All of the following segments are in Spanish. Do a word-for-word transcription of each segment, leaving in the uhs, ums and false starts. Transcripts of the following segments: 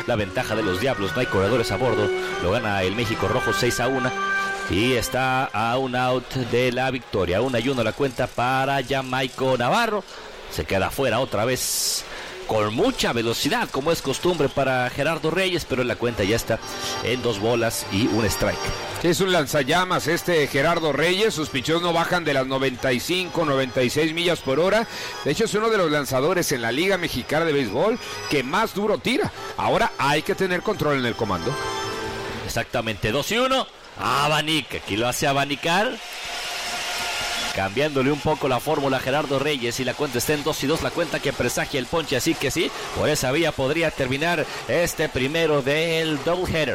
la ventaja de los Diablos. No hay corredores a bordo. Lo gana el México Rojo seis a uno. Y está a un out de la victoria. Una y uno la cuenta para Jamaico Navarro. Se queda fuera otra vez con mucha velocidad, como es costumbre para Gerardo Reyes, pero la cuenta ya está en dos bolas y un strike. Es un lanzallamas este Gerardo Reyes. Sus picheos no bajan de las noventa y cinco, noventa y seis millas por hora. De hecho, es uno de los lanzadores en la Liga Mexicana de Béisbol que más duro tira. Ahora hay que tener control en el comando. Exactamente, dos y uno. Abanica, aquí lo hace abanicar, cambiándole un poco la fórmula a Gerardo Reyes, y la cuenta está en dos y dos, la cuenta que presagia el ponche, así que sí, por esa vía podría terminar este primero del doubleheader.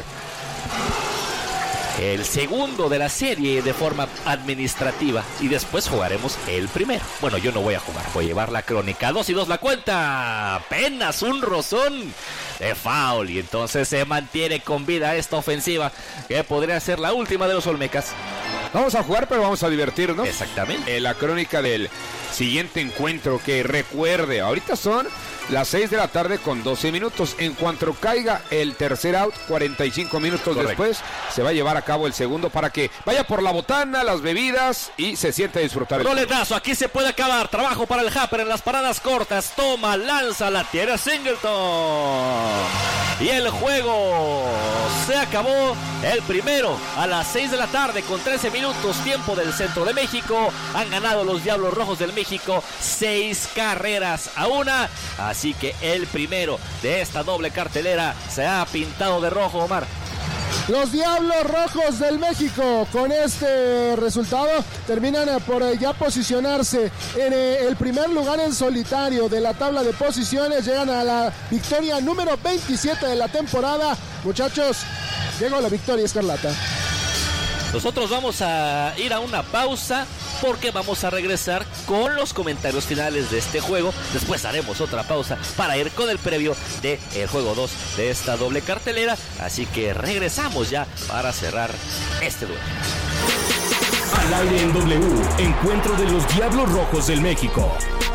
El segundo de la serie de forma administrativa, y después jugaremos el primero. Bueno, yo no voy a jugar, voy a llevar la crónica. Dos y dos la cuenta, apenas un rozón de foul, y entonces se mantiene con vida esta ofensiva que podría ser la última de los Olmecas. Vamos a jugar, pero vamos a divertirnos. Exactamente. En la crónica del siguiente encuentro, que recuerde, ahorita son las seis de la tarde con doce minutos. En cuanto caiga el tercer out, cuarenta y cinco minutos Correcto. Después, se va a llevar a cabo el segundo para que vaya por la botana, las bebidas y se siente a disfrutar. Roletazo, aquí se puede acabar. Trabajo para el Happer en las paradas cortas. Toma, lanza, la tierra Singleton. Y el juego se acabó. El primero a las seis de la tarde con trece minutos, tiempo del centro de México. Han ganado los Diablos Rojos del México seis carreras a una. Así que el primero de esta doble cartelera se ha pintado de rojo, Omar. Los Diablos Rojos del México con este resultado terminan por ya posicionarse en el primer lugar en solitario de la tabla de posiciones. Llegan a la victoria número veintisiete de la temporada. Muchachos, llegó la victoria escarlata. Nosotros vamos a ir a una pausa porque vamos a regresar con los comentarios finales de este juego. Después haremos otra pausa para ir con el previo del juego dos de esta doble cartelera. Así que regresamos ya para cerrar este duelo. Al aire en W, encuentro de los Diablos Rojos del México.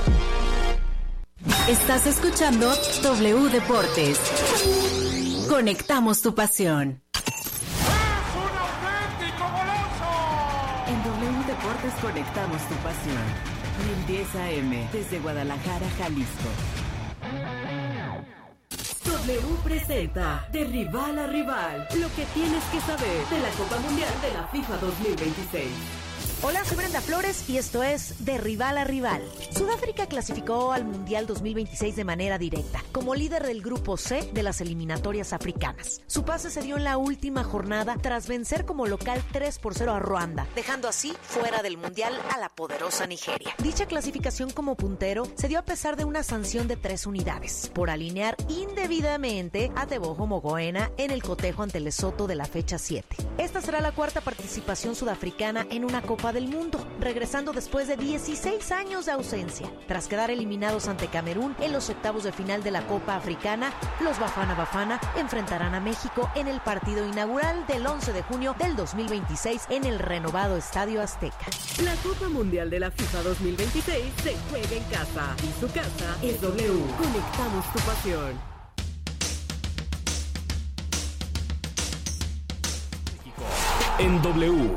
Estás escuchando W Deportes. Conectamos tu pasión. Conectamos tu pasión. mil diez A M desde Guadalajara, Jalisco. W presenta de rival a rival lo que tienes que saber de la Copa Mundial de la FIFA dos mil veintiséis. Hola, soy Brenda Flores y esto es De Rival a Rival. Sudáfrica clasificó al Mundial dos mil veintiséis de manera directa, como líder del Grupo C de las eliminatorias africanas. Su pase se dio en la última jornada tras vencer como local tres por cero a Ruanda, dejando así fuera del Mundial a la poderosa Nigeria. Dicha clasificación como puntero se dio a pesar de una sanción de tres unidades, por alinear indebidamente a Teboho Mogoena en el cotejo ante Lesoto de la fecha siete. Esta será la cuarta participación sudafricana en una Copa del Mundo, regresando después de dieciséis años de ausencia. Tras quedar eliminados ante Camerún en los octavos de final de la Copa Africana, los Bafana Bafana enfrentarán a México en el partido inaugural del once de junio del dos mil veintiséis en el renovado Estadio Azteca. La Copa Mundial de la FIFA dos mil veintiséis se juega en casa y su casa es W. Conectamos tu pasión. En W.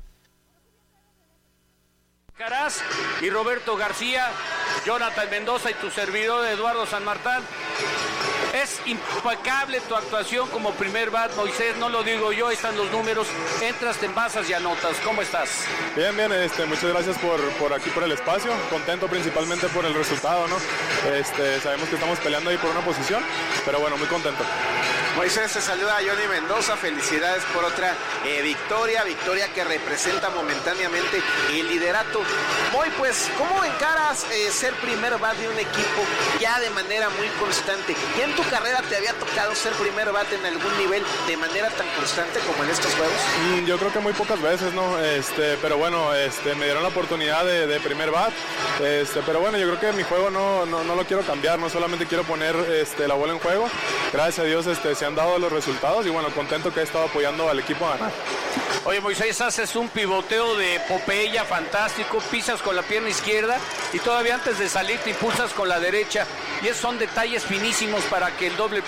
Caraz y Roberto García, Jonathan Mendoza y tu servidor Eduardo San Martín. Es impecable tu actuación como primer bat, Moisés, no lo digo yo, ahí están los números, entras, te envasas y anotas. ¿Cómo estás? Bien, bien, este, muchas gracias por, por aquí, por el espacio, contento principalmente por el resultado, ¿no? Este, sabemos que estamos peleando ahí por una posición, pero bueno, muy contento. Moisés, te saluda a Johnny Mendoza, felicidades por otra eh, victoria, victoria que representa momentáneamente el liderato. Moy, pues, ¿cómo encaras eh, ser primer bat de un equipo ya de manera muy constante? ¿Y en tu carrera te había tocado ser primer bat en algún nivel de manera tan constante como en estos juegos? Mm, yo creo que muy pocas veces, ¿no? Este, pero bueno, este, me dieron la oportunidad de, de primer bat, este, pero bueno, yo creo que mi juego no, no, no lo quiero cambiar, no solamente quiero poner este, la bola en juego. Gracias a Dios este, se han dado los resultados y bueno, contento que he estado apoyando al equipo a ganar. Oye, Moisés, haces un pivoteo de Popeye fantástico, pisas con la pierna izquierda y todavía antes de salir te impulsas con la derecha, y esos son detalles finísimos para que el doble play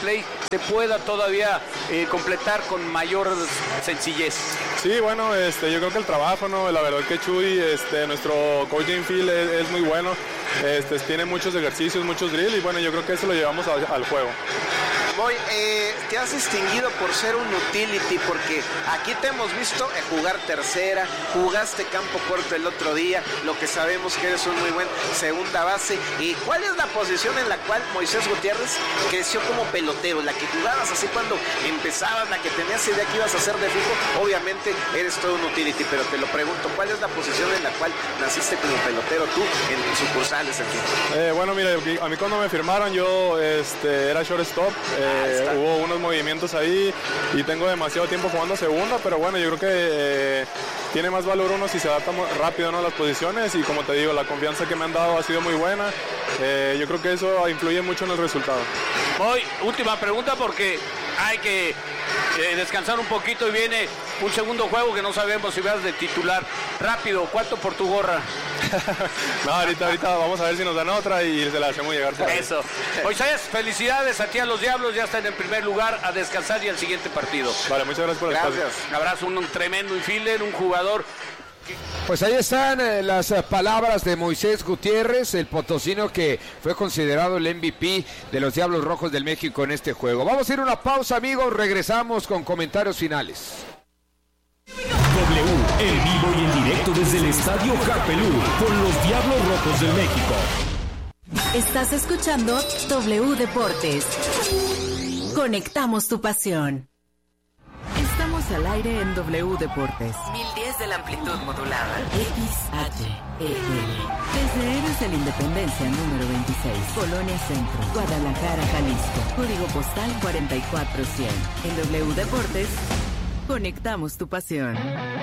se pueda todavía eh, completar con mayor sencillez? Sí, bueno, este, yo creo que el trabajo, ¿no? La verdad que Chuy, este, nuestro coach de infield es, es muy bueno, este, tiene muchos ejercicios, muchos drills y bueno, yo creo que eso lo llevamos a, al juego. Boy, eh, te has distinguido por ser un utility, porque aquí te hemos visto eh, jugar tercera, jugaste campo corto el otro día, lo que sabemos que eres un muy buen segunda base. ¿Y cuál es la posición en la cual Moisés Gutiérrez creció como pelotero? La que jugabas así cuando empezabas, la que tenías idea que ibas a hacer de fijo. Obviamente eres todo un utility, pero te lo pregunto, ¿cuál es la posición en la cual naciste como pelotero tú en sucursales aquí? Eh, bueno, mira, a mí cuando me firmaron yo este, era shortstop. Eh, hubo unos movimientos ahí y tengo demasiado tiempo jugando segunda, pero bueno, yo creo que eh, tiene más valor uno si se adapta rápido, ¿no?, a las posiciones y como te digo, la confianza que me han dado ha sido muy buena. Eh, yo creo que eso influye mucho en el resultado. Hoy, última pregunta porque hay que eh, descansar un poquito y viene un segundo juego que no sabemos si vas de titular. Rápido, ¿cuánto por tu gorra? No, ahorita, ahorita vamos a ver si nos dan otra y se la hacemos llegar. Por Eso. Moisés, felicidades a ti, a los Diablos, ya están en primer lugar, a descansar y al siguiente partido. Vale, muchas gracias por el Gracias. espacio. Un abrazo, un, un tremendo infielder, un jugador. Pues ahí están eh, las eh, palabras de Moisés Gutiérrez, el potosino que fue considerado el M V P de los Diablos Rojos del México en este juego. Vamos a ir a una pausa, amigos, regresamos con comentarios finales. W, en vivo y en directo desde el Estadio Japelú, con los Diablos Rojos del México. Estás escuchando W Deportes. Conectamos tu pasión. Estamos al aire en W Deportes. mil diez de la amplitud modulada. X H E L. Desde Héroes de la Independencia número veintiséis. Colonia Centro. Guadalajara, Jalisco. Código postal cuarenta y cuatro cien. En W Deportes, conectamos tu pasión.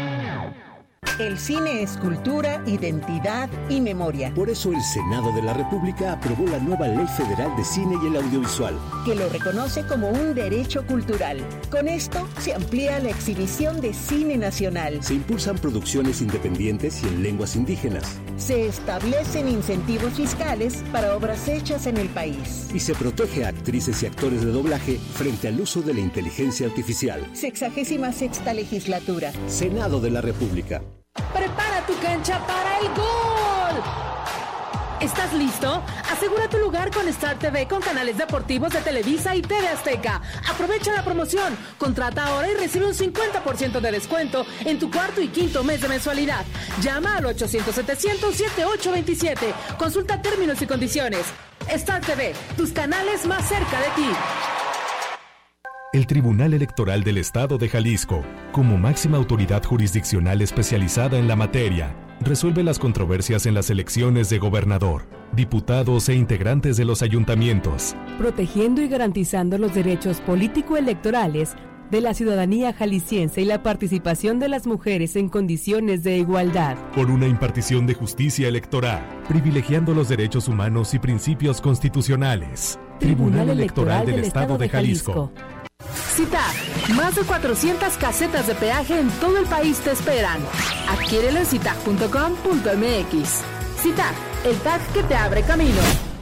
El cine es cultura, identidad y memoria. Por eso el Senado de la República aprobó la nueva Ley Federal de Cine y el Audiovisual, que lo reconoce como un derecho cultural. Con esto se amplía la exhibición de cine nacional. Se impulsan producciones independientes y en lenguas indígenas. Se establecen incentivos fiscales para obras hechas en el país. Y se protege a actrices y actores de doblaje frente al uso de la inteligencia artificial. Sexagésima sexta legislatura. Senado de la República. ¡Prepara tu cancha para el gol! ¿Estás listo? Asegura tu lugar con Star T V con canales deportivos de Televisa y T V Azteca. Aprovecha la promoción. Contrata ahora y recibe un cincuenta por ciento de descuento en tu cuarto y quinto mes de mensualidad. Llama al ochocientos setecientos setenta y ocho veintisiete. Consulta términos y condiciones. Star T V, tus canales más cerca de ti. El Tribunal Electoral del Estado de Jalisco, como máxima autoridad jurisdiccional especializada en la materia, resuelve las controversias en las elecciones de gobernador, diputados e integrantes de los ayuntamientos, protegiendo y garantizando los derechos político-electorales de la ciudadanía jalisciense y la participación de las mujeres en condiciones de igualdad. Por una impartición de justicia electoral, privilegiando los derechos humanos y principios constitucionales. Tribunal Electoral del Estado de Jalisco. CITAG, más de cuatrocientas casetas de peaje en todo el país te esperan. Adquiérelo en citag punto com punto m x. CITAG, el tag que te abre camino.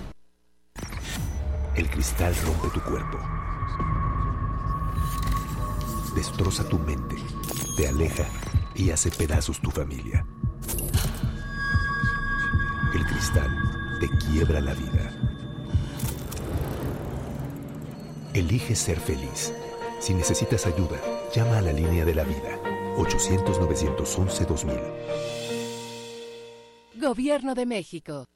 El cristal rompe tu cuerpo. Destroza tu mente, te aleja y hace pedazos tu familia. El cristal te quiebra la vida. Elige ser feliz. Si necesitas ayuda, llama a la línea de la vida. ochocientos, novecientos once, dos mil. Gobierno de México.